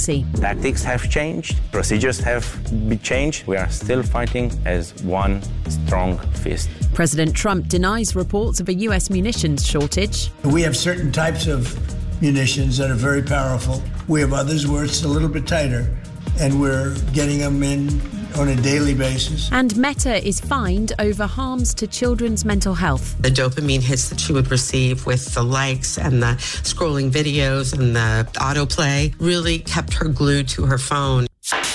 Biloxi. Tactics have changed, procedures have been changed. We are still fighting as one strong fist. President Trump denies reports of a US munitions shortage. We have certain types of munitions that are very powerful. We have others where it's a little bit tighter, and we're getting them in on a daily basis. And Meta is fined over harms to children's mental health. The dopamine hits that she would receive with the likes and the scrolling videos and the autoplay really kept her glued to her phone.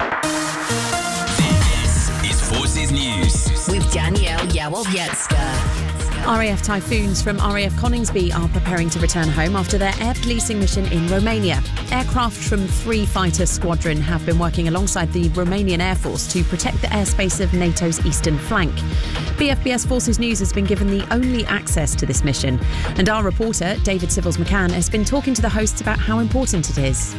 This is Forces News with Danielle Yawowiecka. RAF Typhoons from RAF Coningsby are preparing to return home after their air policing mission in Romania. Aircraft from 3 fighter squadron have been working alongside the Romanian Air Force to protect the airspace of NATO's eastern flank. BFBS Forces News has been given the only access to this mission, and our reporter, David Civils-McCann, has been talking to the hosts about how important it is.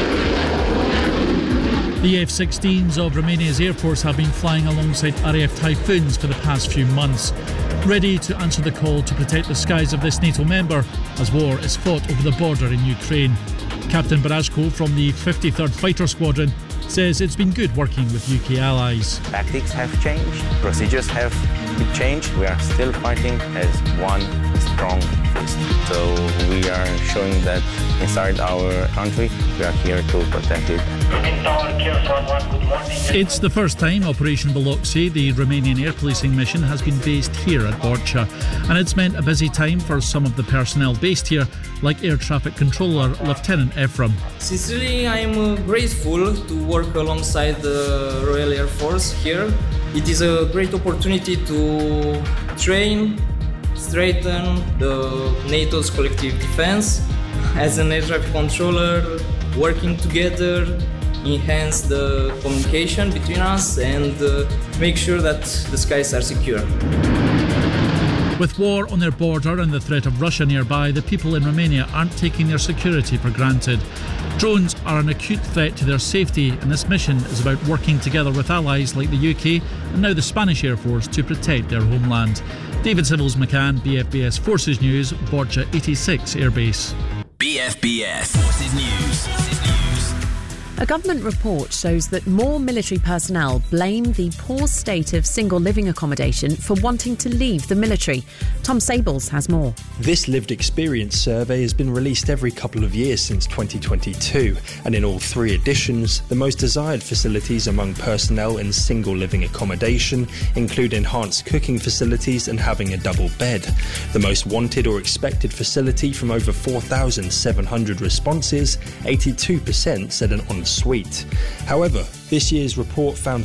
The F-16s of Romania's Air Force have been flying alongside RAF Typhoons for the past few months, ready to answer the call to protect the skies of this NATO member as war is fought over the border in Ukraine. Captain Barashko from the 53rd Fighter Squadron says it's been good working with UK allies. Tactics have changed, procedures have been changed. We are still fighting as one strong fist. So we are showing that inside our country, we are here to protect it. It's the first time Operation Biloxi, the Romanian air policing mission, has been based here at Borcea, and it's meant a busy time for some of the personnel based here, like Air Traffic Controller Lieutenant Ephraim. Sincerely, I'm grateful to work alongside the Royal Air Force here. It is a great opportunity to train, strengthen the NATO's collective defense. As an air traffic controller, working together, enhance the communication between us and make sure that the skies are secure. With war on their border and the threat of Russia nearby, the people in Romania aren't taking their security for granted. Drones are an acute threat to their safety, and this mission is about working together with allies like the UK and now the Spanish Air Force to protect their homeland. David Civils-McCann, BFBS Forces News, Borcea 86 Airbase. BFBS Forces News. A government report shows that more military personnel blame the poor state of single living accommodation for wanting to leave the military. Tom Sables has more. This lived experience survey has been released every couple of years since 2022, and in all 3 editions, the most desired facilities among personnel in single living accommodation include enhanced cooking facilities and having a double bed. The most wanted or expected facility from over 4,700 responses, 82% said an ensuite. However, this year's report found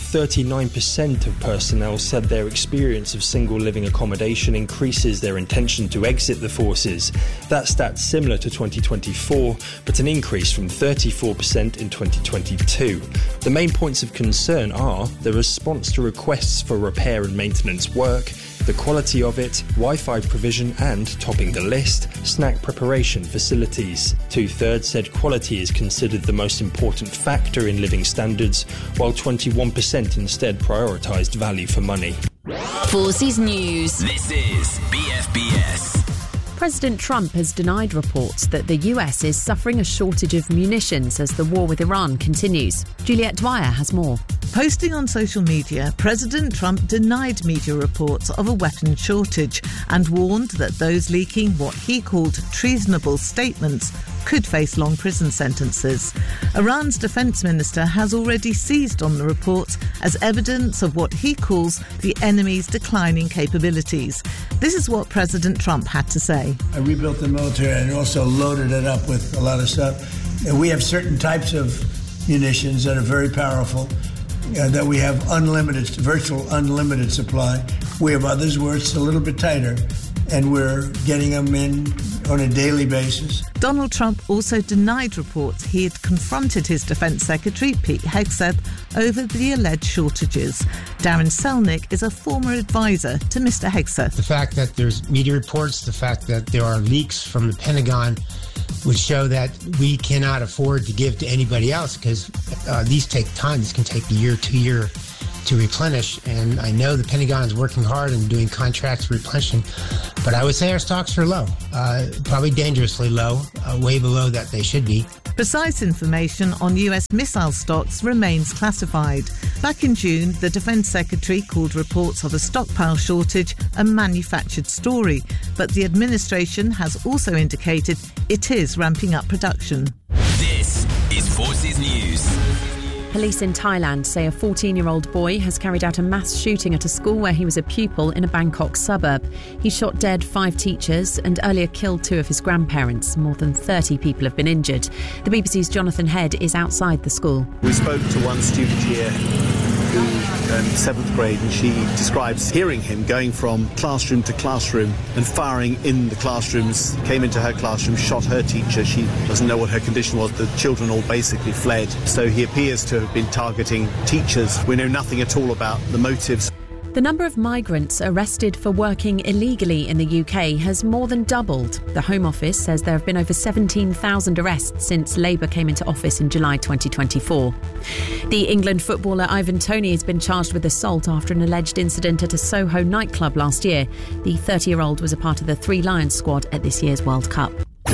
39% of personnel said their experience of single living accommodation increases their intention to exit the forces. That stat's similar to 2024, but an increase from 34% in 2022. The main points of concern are the response to requests for repair and maintenance work, the quality of it, Wi-Fi provision and, topping the list, snack preparation facilities. 2/3 said quality is considered the most important factor in living standards, while 21% instead prioritised value for money. Forces News. This is BFBS. President Trump has denied reports that the US is suffering a shortage of munitions as the war with Iran continues. Juliette Dwyer has more. Posting on social media, President Trump denied media reports of a weapons shortage and warned that those leaking what he called treasonable statements could face long prison sentences. Iran's defence minister has already seized on the reports as evidence of what he calls the enemy's declining capabilities. This is what President Trump had to say. I rebuilt the military and also loaded it up with a lot of stuff. And we have certain types of munitions that are very powerful, that we have virtual unlimited supply. We have others where it's a little bit tighter, and we're getting them in on a daily basis. Donald Trump also denied reports he had confronted his Defence Secretary, Pete Hegseth, over the alleged shortages. Darren Selnick is a former advisor to Mr. Hegseth. The fact that there's media reports, the fact that there are leaks from the Pentagon would show that we cannot afford to give to anybody else because these take time. This can take a year, 2 years to replenish, and I know the Pentagon is working hard and doing contracts replenishing, but I would say our stocks are low, probably dangerously low, way below that they should be. Precise information on US missile stocks remains classified. Back in June, the Defence Secretary called reports of a stockpile shortage a manufactured story, but the administration has also indicated it is ramping up production. This is Forces News. Police in Thailand say a 14-year-old boy has carried out a mass shooting at a school where he was a pupil in a Bangkok suburb. He shot dead 5 teachers and earlier killed 2 of his grandparents. More than 30 people have been injured. The BBC's Jonathan Head is outside the school. We spoke to one student here who 7th grade, and she describes hearing him going from classroom to classroom and firing in the classrooms, came into her classroom, shot her teacher. She doesn't know what her condition was. The children all basically fled. So he appears to have been targeting teachers. We know nothing at all about the motives. The number of migrants arrested for working illegally in the UK has more than doubled. The Home Office says there have been over 17,000 arrests since Labour came into office in July 2024. The England footballer Ivan Toney has been charged with assault after an alleged incident at a Soho nightclub last year. The 30-year-old was a part of the Three Lions squad at this year's World Cup.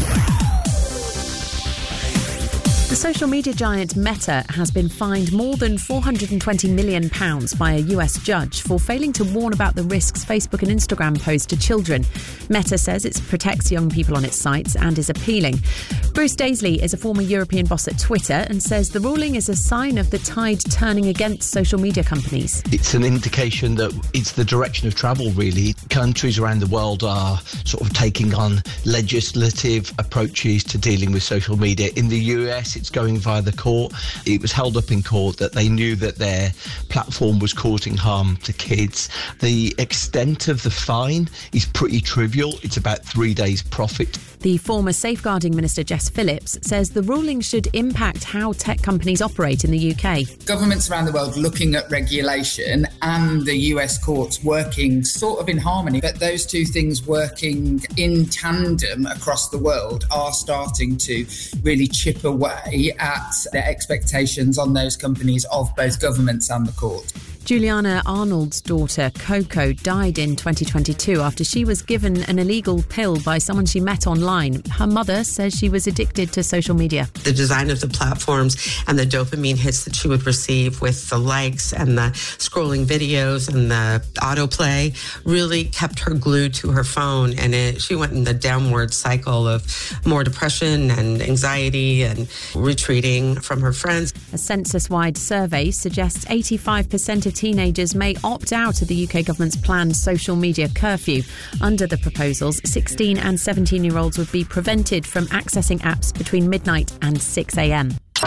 The social media giant Meta has been fined more than £420 million by a US judge for failing to warn about the risks Facebook and Instagram pose to children. Meta says it protects young people on its sites and is appealing. Bruce Daisley is a former European boss at Twitter and says the ruling is a sign of the tide turning against social media companies. It's an indication that it's the direction of travel, really. Countries around the world are sort of taking on legislative approaches to dealing with social media. In the US, it's going via the court. It was held up in court that they knew that their platform was causing harm to kids. The extent of the fine is pretty trivial. It's about 3 days' profit. The former Safeguarding Minister Jess Phillips says the ruling should impact how tech companies operate in the UK. Governments around the world looking at regulation and the US courts working sort of in harmony, but those two things working in tandem across the world are starting to really chip away at their expectations on those companies of both governments and the court. Juliana Arnold's daughter, Coco, died in 2022 after she was given an illegal pill by someone she met online. Her mother says she was addicted to social media. The design of the platforms and the dopamine hits that she would receive with the likes and the scrolling videos and the autoplay really kept her glued to her phone, and she went in the downward cycle of more depression and anxiety and retreating from her friends. A census-wide survey suggests 85% of teenagers may opt out of the UK government's planned social media curfew. Under the proposals, 16 and 17-year-olds would be prevented from accessing apps between midnight and 6 a.m.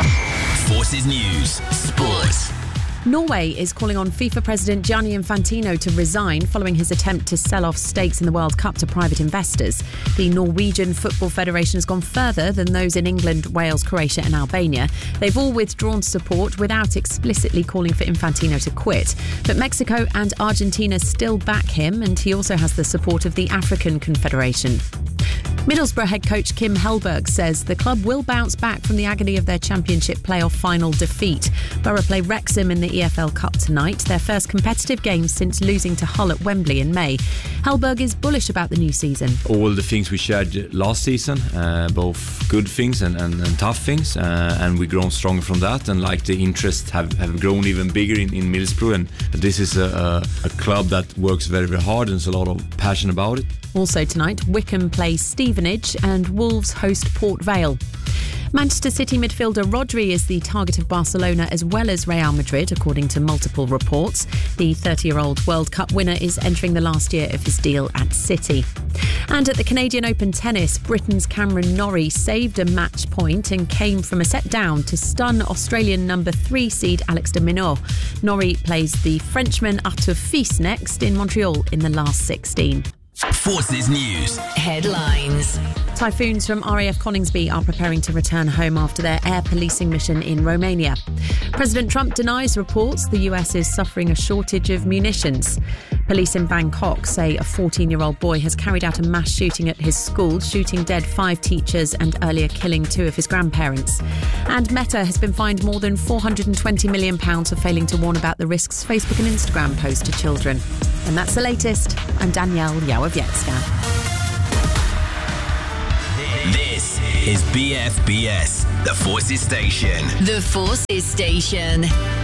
Forces News Sport. Norway is calling on FIFA President Gianni Infantino to resign following his attempt to sell off stakes in the World Cup to private investors. The Norwegian Football Federation has gone further than those in England, Wales, Croatia and Albania. They've all withdrawn support without explicitly calling for Infantino to quit. But Mexico and Argentina still back him, and he also has the support of the African Confederation. Middlesbrough head coach Kim Hellberg says the club will bounce back from the agony of their championship playoff final defeat. Borough play Wrexham in the EFL Cup tonight, their first competitive game since losing to Hull at Wembley in May. Hellberg is bullish about the new season. All the things we shared last season, both good things and tough things, and we've grown stronger from that, and like the interest have grown even bigger in Middlesbrough, and this is a club that works very, very hard and there's a lot of passion about it. Also tonight, Wycombe plays Stevenage and Wolves host Port Vale. Manchester City midfielder Rodri is the target of Barcelona as well as Real Madrid, according to multiple reports. The 30-year-old World Cup winner is entering the last year of his deal at City. And at the Canadian Open tennis, Britain's Cameron Norrie saved a match point and came from a set down to stun Australian number 3 seed Alex de Minaur. Norrie plays the Frenchman Arthur Fils next in Montreal in the last 16. Forces News Headlines. Typhoons from RAF Coningsby are preparing to return home after their air policing mission in Romania. President Trump denies reports the US is suffering a shortage of munitions. Police in Bangkok say a 14-year-old boy has carried out a mass shooting at his school, shooting dead 5 teachers and earlier killing 2 of his grandparents. And Meta has been fined more than £420 million for failing to warn about the risks Facebook and Instagram pose to children. And that's the latest. I'm Danielle Yawowiecka. This is BFBS, the Forces Station. The Forces Station.